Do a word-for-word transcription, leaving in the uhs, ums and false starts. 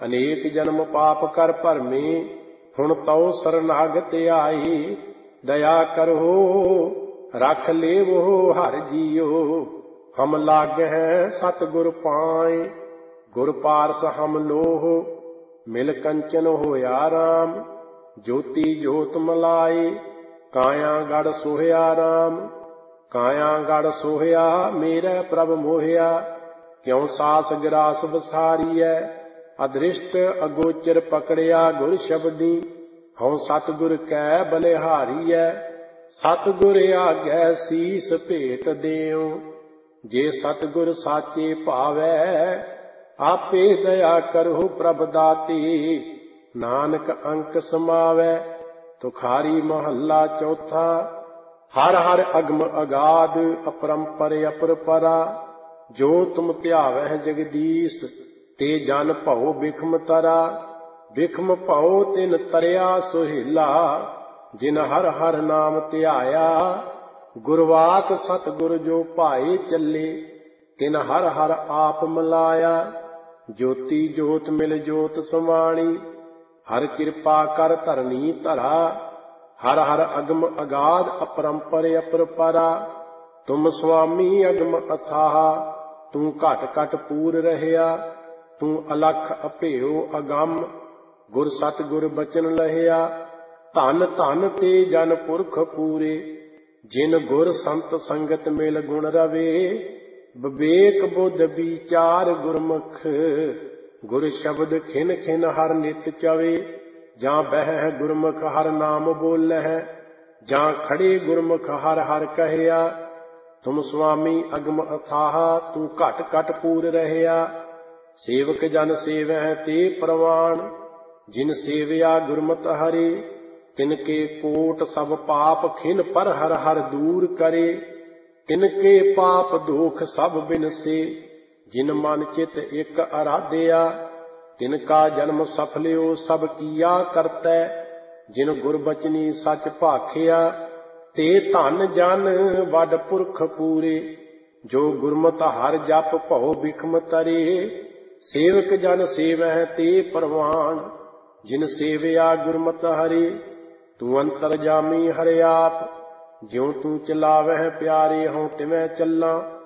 अनेक जन्म पाप कर भरमे, हुण तौ शरणागत आई। दया करो रख लेवो हर जियो, हम लागै सतगुर पाए। गुर पारस हम लोह, मिल कंचन होया राम। ज्योति ज्योत मलाए, काया गढ़ सोहया राम। काया गढ़ सोहया मेरे प्रभ मोहया, क्यों सास गिरास बसारीऐ। अदृष्ट अगोचर पकड़िया गुर शब्दी, हऊँ सतगुर कै बलिहारीऐ। सतगुर आगै सीस भेट देऊं, जे सतगुर साचे भावै। आपे दया करो प्रभ दाते, नानक अंक समावै। तुखारी महला चौथा। हर हर अगम अगाध, अपरंपर अपरपरा। जो तुम ध्यावै जगदीश, ते जन भਉ बिखम तरा। बिखम भਉ तिन तरिया सुहेला, जिन हर हर नाम ध्याया। गुरवाक सतगुर जो भाए चले, तिन हर हर आप मिलाया। ज्योति ज्योत मिल ज्योत समाणी, हर कृपा कर धरनी धरा। हर हर अगम अगाध, अपरंपर अपरपरा। तुम स्वामी अगम अथाह, तू घट घट पूर रहया। तू अलख अभेओ अगम, गुर सतगुर बचन लहिया। धन धन ते जन पुरख पूरे, जिन गुर संत संगत मिल गुण रवे। विवेक बुद्ध विचार गुरमुख, गुर शब्द खिन खिन हर नित चवे। जां बह गुरमुख हर नाम बोलह, जां खड़े गुरमुख हर हर कहया। तुम स्वामी अगम अथाह, तू घट घट पूर रहया। सेवक जन सेवह ते प्रवान, जिन सेवया गुरमत हरे। तिनके कोट सब पाप खिन पर हर हर दूर करे। तिनके पाप दोख सब बिनसे, जिन मन चित एक आराध्या। तिनका जन्म सफल्यो सब किया करतै, जिन गुरबचनी सच भाखिया। ते धन जन वड पुरख पूरे, जो गुरमत हर जप भਉ बिखम तरे। सेवक जन सेवह ते परवान, जिन सेवया गुरमत हरे। तू अंतरजामी हरे आप, ज्यों तू चलावह प्यारे हों तिवै चलां।